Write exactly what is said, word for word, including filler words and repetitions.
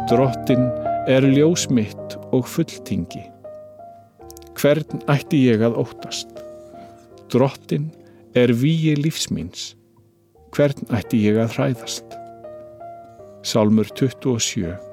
Drottinn er ljós mitt og fulltingi. Hvern ætti ég að óttast? Drottinn er vígi lífs míns. Hvern ætti ég að hræðast? Sálmur tuttugu og sjö.